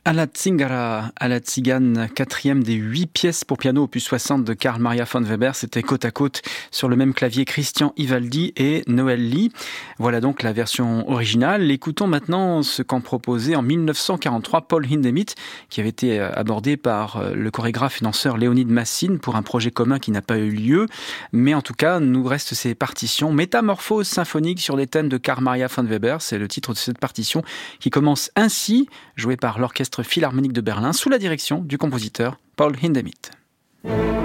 Alla Zingara, Alla Tzigane, quatrième des 8 pièces pour piano opus 60 de Carl Maria von Weber. C'était côte à côte sur le même clavier Christian Ivaldi et Noël Lee. Voilà donc la version originale. Écoutons maintenant ce qu'en proposait en 1943 Paul Hindemith, qui avait été abordé par le chorégraphe et danseur Léonide Massine pour un projet commun qui n'a pas eu lieu. Mais en tout cas, nous restent ces partitions Métamorphose symphonique sur des thèmes de Carl Maria von Weber. C'est le titre de cette partition qui commence ainsi, jouée par l'orchestre Philharmonique de Berlin sous la direction du compositeur Paul Hindemith.